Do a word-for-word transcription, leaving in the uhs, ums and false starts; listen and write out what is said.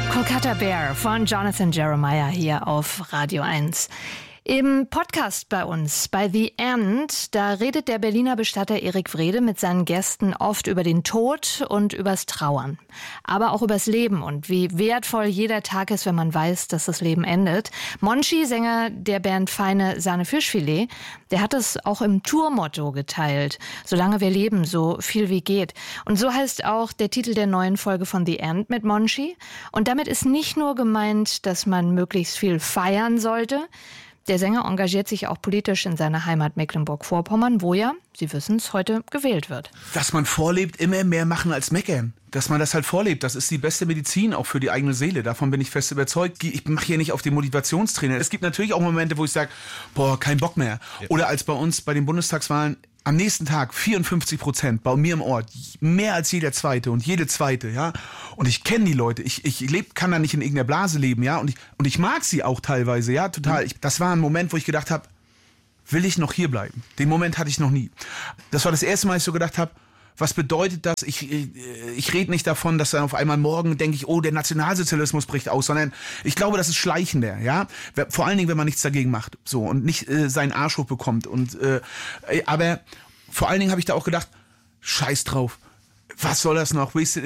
Kolkata Bear von Jonathan Jeremiah hier auf Radio eins. Im Podcast bei uns, bei The End, da redet der Berliner Bestatter Erik Wrede mit seinen Gästen oft über den Tod und übers Trauern. Aber auch übers Leben und wie wertvoll jeder Tag ist, wenn man weiß, dass das Leben endet. Monchi, Sänger der Band Feine Sahne Fischfilet, der hat es auch im Tourmotto geteilt. Solange wir leben, so viel wie geht. Und so heißt auch der Titel der neuen Folge von The End mit Monchi. Und damit ist nicht nur gemeint, dass man möglichst viel feiern sollte. Der Sänger engagiert sich auch politisch in seiner Heimat Mecklenburg-Vorpommern, wo ja, Sie wissen es, heute gewählt wird. Dass man vorlebt, immer mehr machen als meckern. Dass man das halt vorlebt, das ist die beste Medizin auch für die eigene Seele. Davon bin ich fest überzeugt. Ich mache hier nicht auf den Motivationstrainer. Es gibt natürlich auch Momente, wo ich sage, boah, kein Bock mehr. Ja. Oder als bei uns bei den Bundestagswahlen am nächsten Tag vierundfünfzig Prozent bei mir im Ort, mehr als jeder Zweite und jede Zweite, ja. Und ich kenne die Leute, ich, ich leb, kann da nicht in irgendeiner Blase leben, ja. Und ich, und ich mag sie auch teilweise, ja, total. Ich, das war ein Moment, wo ich gedacht habe, will ich noch hier bleiben? Den Moment hatte ich noch nie. Das war das erste Mal, dass ich so gedacht habe, was bedeutet das? Ich, ich, ich rede nicht davon, dass dann auf einmal morgen denke ich, oh, der Nationalsozialismus bricht aus, sondern ich glaube, das ist schleichender, ja. Vor allen Dingen, wenn man nichts dagegen macht, so und nicht äh, seinen Arsch hochbekommt. Und äh, aber vor allen Dingen habe ich da auch gedacht, scheiß drauf, was soll das noch?